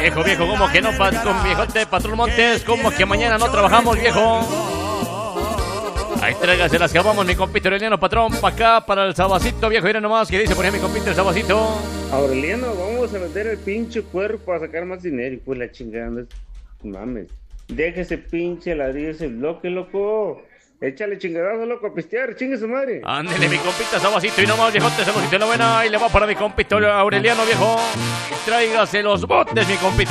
Viejo, como que no, con viejote, Patrón Montes, como que mañana no trabajamos, viejo. Ahí tráigase las que vamos, mi compito Aureliano, patrón, para acá, para el sabacito, viejo. Mira nomás, que dice por ahí mi compito el sabacito. Aureliano, vamos a vender el pinche cuerpo para sacar más dinero. Y pues la chingada, no mames. Deja ese pinche ladrillo, ese bloque, loco. Échale chingadazo, loco, a pistear, chingue su madre. Ándele, mi compita sabacito, y nomás, viejote, sabacito en la buena. Y le va para mi compito Aureliano, viejo. Tráigase los botes, mi compito.